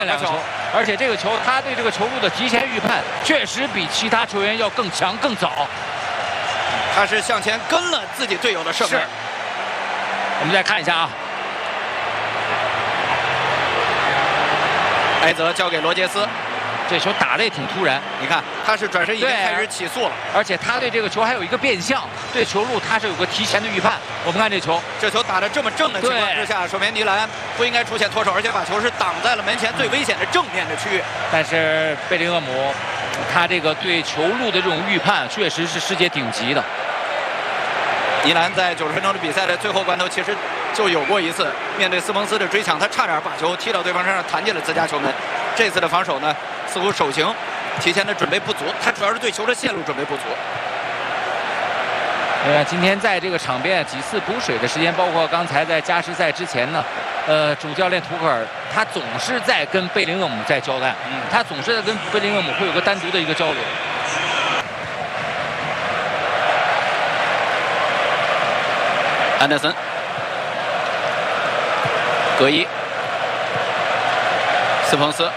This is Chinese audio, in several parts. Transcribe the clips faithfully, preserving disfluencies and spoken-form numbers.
两个球，而且这个球他对这个球路的提前预判确实比其他球员要更强更早。 他是向前跟了自己队友的射门。 我们再看一下啊， 埃泽交给罗杰斯。 这球打得也挺突然， 你看他是转身已经开始起速了， 而且他对这个球还有一个变向，对球路他是有个提前的预判。我们看这球， 这球打得这么正的情况之下，说明尼兰不应该出现脱手，而且把球是挡在了门前最危险的正面的区域。 但是贝林厄姆，他这个对球路的这种预判确实是世界顶级的。 尼兰在九十分钟的比赛的最后关头，其实就有过一次面对斯彭斯的追抢，他差点把球踢到对方身上，弹进了自家球门。这次的防守呢？ 似乎手型提前的准备不足，他主要是对球的线路准备不足。 呃，今天在这个场边几次补水的时间，包括刚才在加时赛之前呢，呃，主教练图克尔他总是在跟贝林厄姆在交代，嗯，他总是在跟贝林厄姆会有个单独的一个交流。 安德森，格伊，斯彭斯。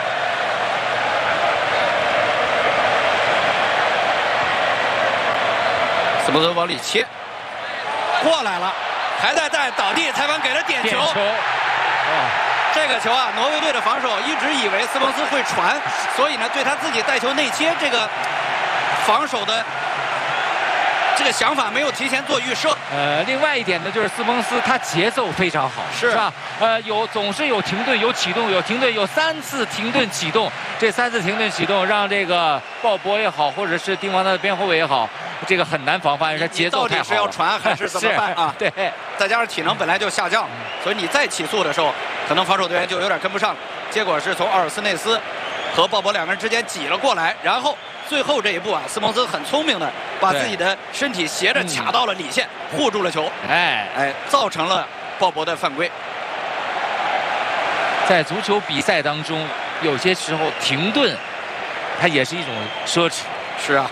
斯彭斯往里切，过来了，还在带倒地，裁判给了点球。 点球，哇！ 这个球啊，挪威队的防守一直以为斯彭斯会传，所以呢，对他自己带球内切这个防守的这个想法没有提前做预设。 呃，另外一点呢，就是斯彭斯他节奏非常好， 是是吧？呃，有总是有停顿，有启动，有停顿，有三次停顿启动。这三次停顿启动让这个鲍勃也好，或者是丁王的边后卫也好。 这个很难防范，他节奏太好了。 到底是要传还是怎么办啊？ 对， 再加上体能本来就下降，所以你再起速的时候，可能防守队员就有点跟不上。结果是从奥尔斯内斯和鲍勃两个人之间挤了过来，然后最后这一步啊，斯彭斯很聪明的把自己的身体斜着卡到了里线，护住了球。 哎哎，造成了鲍勃的犯规。 在足球比赛当中，有些时候停顿，它也是一种奢侈。 是啊。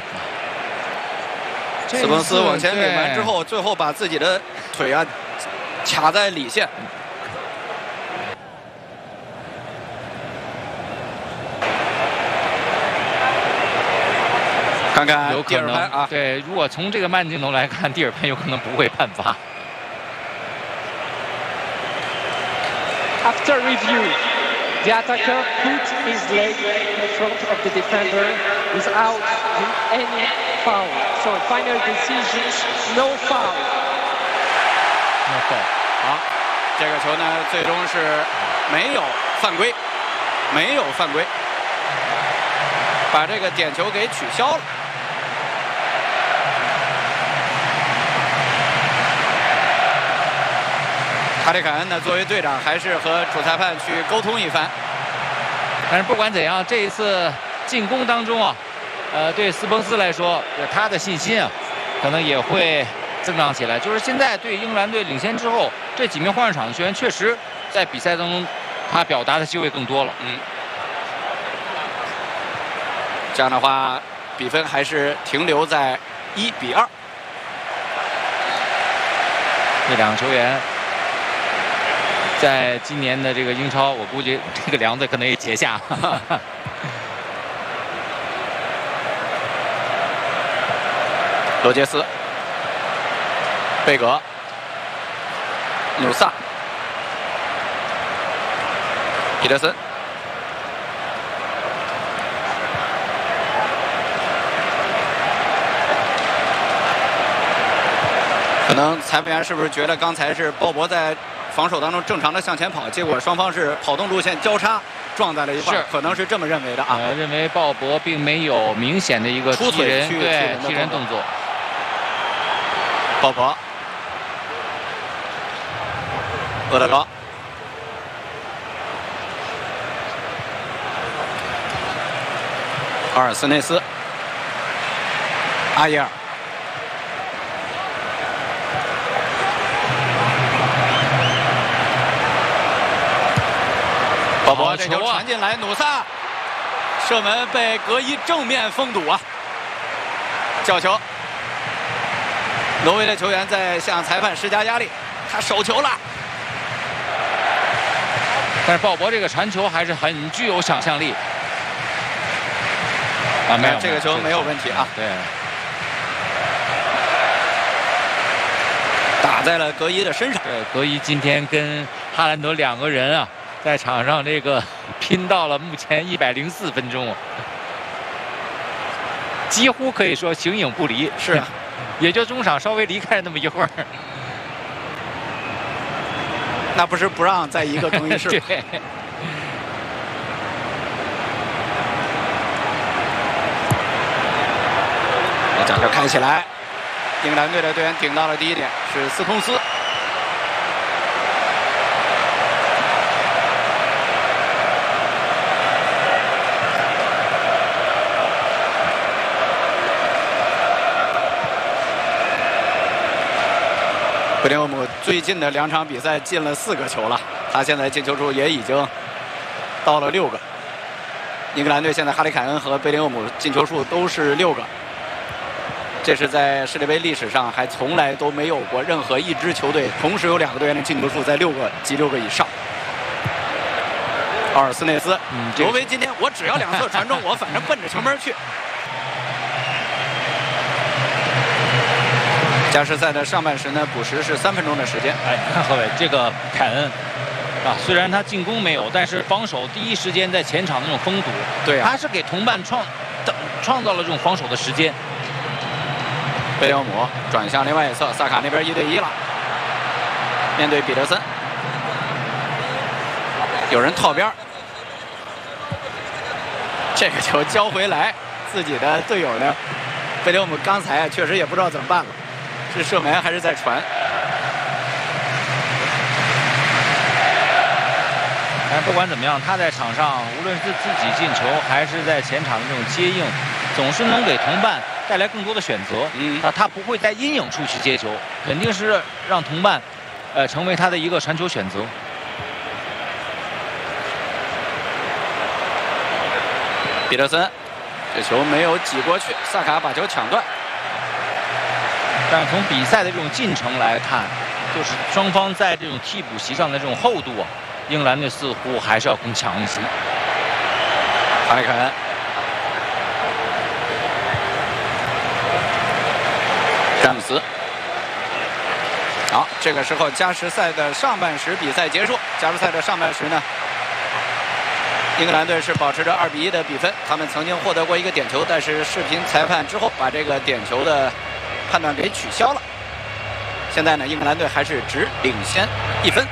斯彭斯往前垒完之后，最后把自己的腿啊卡在里线。看看有可能啊， 对，如果从这个慢镜头来看，蒂尔潘有可能不会判罚。 After review, the attacker put his leg in front of the defender without any foul. So final decisions, no foul. No foul. 好，这个球呢，最终是没有犯规，没有犯规，把这个点球给取消了。哈里凯恩呢，作为队长，还是和主裁判去沟通一番。 但是不管怎样，这一次进攻当中啊。 呃，对斯彭斯来说，他的信心啊，可能也会增长起来。就是现在对英格兰队领先之后，这几名换上场的球员确实在比赛当中，他表达的机会更多了。 嗯，这样的话，比分还是停留在一比二。 这两个球员在今年的这个英超，我估计这个梁子可能也结下。 罗杰斯、贝格、纽萨、彼得森、可能裁判员是不是觉得刚才是鲍勃在防守当中正常的向前跑，结果双方是跑动路线交叉撞在了一块，可能是这么认为的啊。 呃，认为鲍勃并没有明显的一个出腿人对踢人动作。 鲍勃、厄德高、阿尔斯内斯、阿耶尔、鲍勃这球传进来，努萨射门被格伊正面封堵啊！角球。 挪威的球员在向裁判施加压力，他手球了。 但是鲍勃这个传球还是很具有想象力。啊，没有， 这个球没有问题啊。 对， 打在了格伊的身上。 对，格伊今天跟哈兰德两个人啊，在场上这个拼到了目前一百零四分钟啊，几乎可以说形影不离。 是啊， 也就中场稍微离开了那么一会儿。 那不是不让在一个更衣室。 对。 这球看起来，英格兰队的队员顶到了第一点，是斯通斯。贝林厄姆最近的两场比赛进了四个球了，他现在进球数也已经到了六个。英格兰队现在哈里凯恩和贝林厄姆进球数都是六个。这是在世界杯历史上还从来都没有过任何一支球队同时有两个队员的进球数在六个及六个以上。奥尔斯内斯， 嗯， 罗维今天我只要两次传中，我反正奔着球门去。加时赛的上半时呢，补时是三分钟的时间。 哎，你看何伟这个凯恩啊，虽然他进攻没有，但是防守第一时间在前场的那种封堵， 对啊， 他是给同伴创创造了这种防守的时间。 贝林厄姆转向另外一侧，萨卡那边一对一了，面对彼得森，有人套边，这个球交回来，自己的队友呢，贝林厄姆刚才确实也不知道怎么办了，是射门还是在传？ 但不管怎么样，他在场上无论是自己进球，还是在前场的这种接应，总是能给同伴带来更多的选择。 嗯， 啊，他不会在阴影处去接球，肯定是让同伴，呃，成为他的一个传球选择。 彼得森，这球没有挤过去，萨卡把球抢断。 但是从比赛的这种进程来看，就是双方在这种替补席上的这种厚度啊，英格兰队似乎还是要更强一些。 哈里凯恩。詹姆斯，好，这个时候加时赛的上半时比赛结束。加时赛的上半时呢，英格兰队是保持着二比一的比分。他们曾经获得过一个点球，但是视频裁判之后把这个点球的判断给取消了。现在呢，英格兰队还是只领先一分。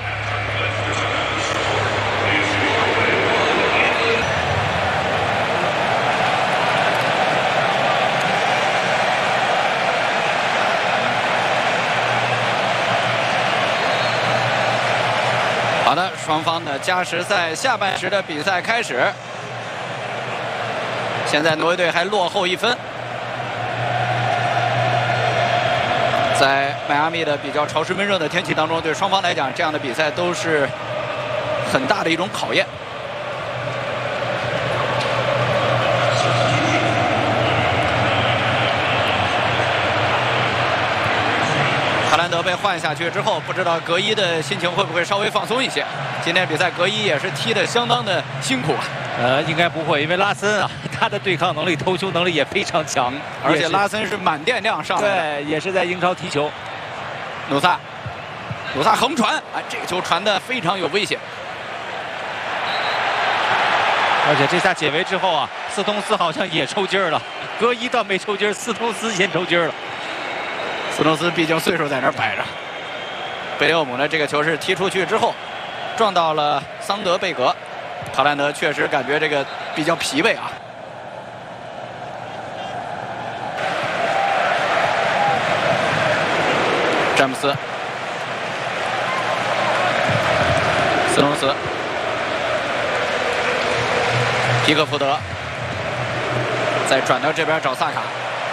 好的，双方的加时赛下半时的比赛开始。现在挪威队还落后一分。在迈阿密的比较潮湿闷热的天气当中，对双方来讲，这样的比赛都是很大的一种考验。哈兰德被换下去之后，不知道格伊的心情会不会稍微放松一些。今天比赛格伊也是踢得相当的辛苦啊。 呃，应该不会，因为拉森啊，他的对抗能力、头球能力也非常强， 嗯、而且拉森是满电量上来的， 对，也是在英超踢球。 努萨，努萨横传，啊，这个球传得非常有危险。 而且这下解围之后啊，斯通斯好像也抽筋儿了，格伊倒没抽筋儿，斯通斯先抽筋儿了。 斯通斯毕竟岁数在那儿摆着。贝林厄姆呢，这个球是踢出去之后，撞到了桑德贝格。哈兰德确实感觉这个比较疲惫啊。詹姆斯，斯通斯，皮克福德，再转到这边找萨卡。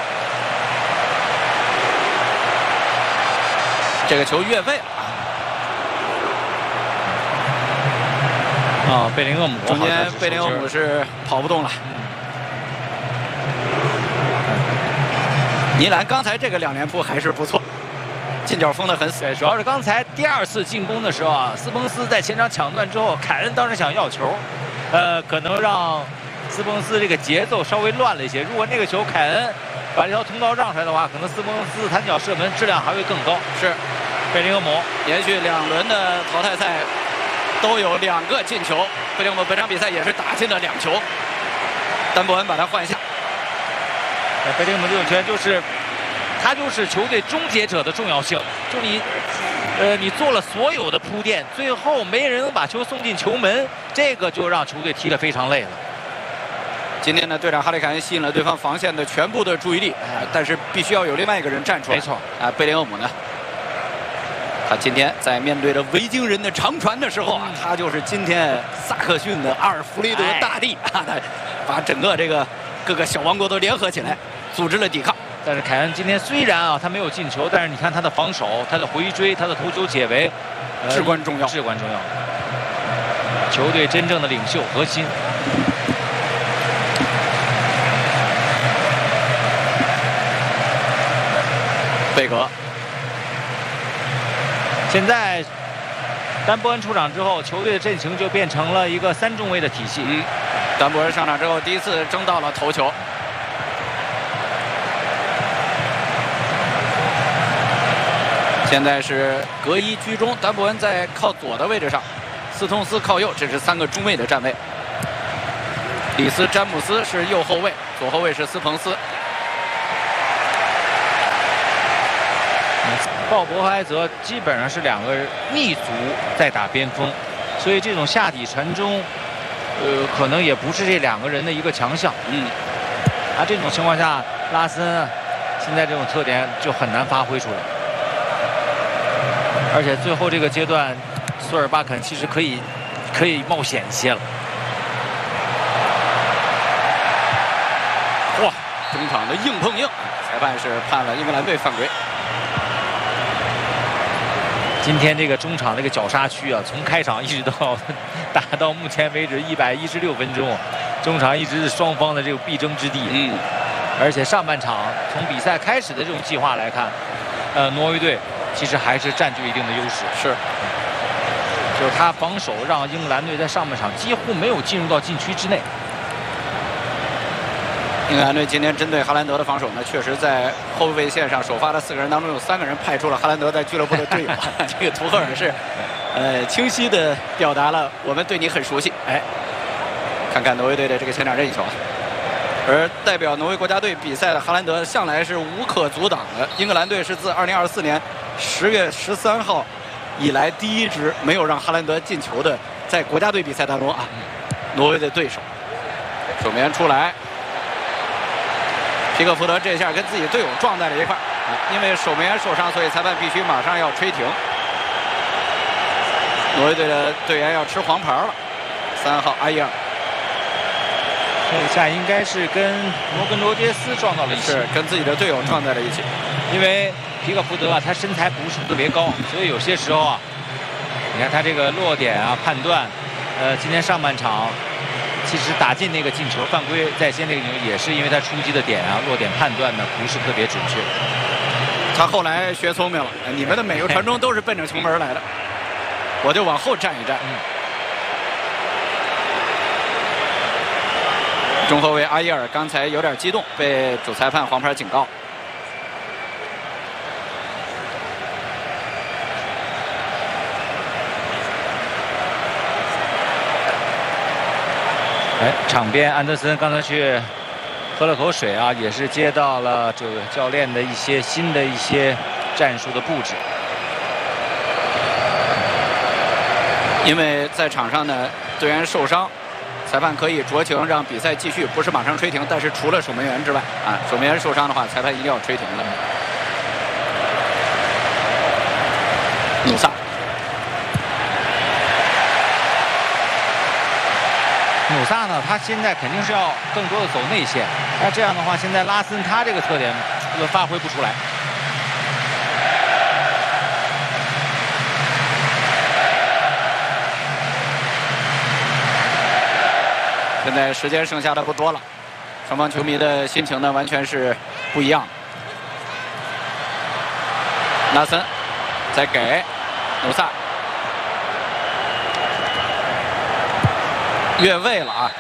这个球越位了啊！贝林厄姆中间贝林厄姆是跑不动了。尼兰刚才这个两连扑还是不错， 进角封得很死。 对，主要是刚才第二次进攻的时候啊，斯彭斯在前场抢断之后，凯恩当时想要球，呃，可能让斯彭斯这个节奏稍微乱了一些。如果那个球凯恩把这条通道让出来的话，可能斯彭斯弹脚射门质量还会更高。 是， 贝林厄姆连续两轮的淘汰赛都有两个进球，贝林厄姆本场比赛也是打进了两球。丹伯恩把他换下。 贝林厄姆这种球员就是，他就是球队终结者的重要性。就你，呃，你做了所有的铺垫，最后没人能把球送进球门，这个就让球队踢得非常累了。 今天呢，队长哈里凯恩吸引了对方防线的全部的注意力，呃、但是必须要有另外一个人站出来。 没错， 啊，贝林厄姆呢，他今天在面对着维京人的长传的时候啊， 嗯、 他就是今天萨克逊的阿尔弗雷德大帝啊，他把整个这个各个小王国都联合起来，组织了抵抗。 但是凯恩今天虽然啊他没有进球，但是你看他的防守、他的回追、他的头球解围， 呃、至关重要， 至关重要。球队真正的领袖核心。 贝格， 现在丹伯恩出场之后，球队的阵型就变成了一个三中卫的体系。 嗯，丹伯恩上场之后，第一次争到了头球。现在是隔一居中，丹伯恩在靠左的位置上，斯通斯靠右，这是三个中卫的站位。里斯詹姆斯是右后卫，左后卫是斯彭斯。 鲍勃和埃泽基本上是两个密族在打边锋，所以这种下底传中，呃，可能也不是这两个人的一个强项。 嗯， 啊，这种情况下，拉森现在这种特点就很难发挥出来。而且最后这个阶段，索尔巴肯其实可以可以冒险一些了。 哇，中场的硬碰硬，裁判是判了英格兰队犯规。 今天这个中场这个绞杀区啊，从开场一直到打到目前为止一百一十六分钟，中场一直是双方的这个必争之地。 嗯， 而且上半场从比赛开始的这种计划来看，呃，挪威队其实还是占据一定的优势。 是， 就是他防守让英格兰队在上半场几乎没有进入到禁区之内。 英格兰队今天针对哈兰德的防守呢，确实在后卫线上首发的四个人当中，有三个人派出了哈兰德在俱乐部的队友。这个图赫尔是，呃，清晰的表达了我们对你很熟悉。哎，看看挪威队的这个前场任意球。而代表挪威国家队比赛的哈兰德向来是无可阻挡的。英格兰队是自二零二四年十月十三号以来第一支没有让哈兰德进球的在国家队比赛当中啊，挪威的对手。守门员出来。皮克福德这下跟自己队友撞在了一块儿，啊，因为守门员受伤，所以裁判必须马上要吹停。挪威队的队员要吃黄牌了，三号阿伊尔。 这下应该是跟摩根罗杰斯撞到了一起， 是跟自己的队友撞在了一起。 因为皮克福德啊，他身材不是特别高，所以有些时候啊，你看他这个落点啊判断，呃，今天上半场。其实打进那个进球犯规在先那个球也是因为他出击的点啊落点判断呢不是特别准确。 他后来学聪明了，你们的每个传中都是奔着球门来的，我就往后站一站。嗯、中后卫阿伊尔刚才有点激动，被主裁判黄牌警告。 哎，场边安德森刚才去喝了口水啊，也是接到了这个教练的一些新的一些战术的布置。 因为在场上呢，队员受伤，裁判可以酌情让比赛继续，不是马上吹停。但是除了守门员之外，啊，守门员受伤的话，裁判一定要吹停的。努萨。 努萨呢，他现在肯定是要更多的走内线，那这样的话，现在拉森他这个特点就发挥不出来。 现在时间剩下的不多了，双方球迷的心情呢完全是不一样。拉森再给努萨越位了啊！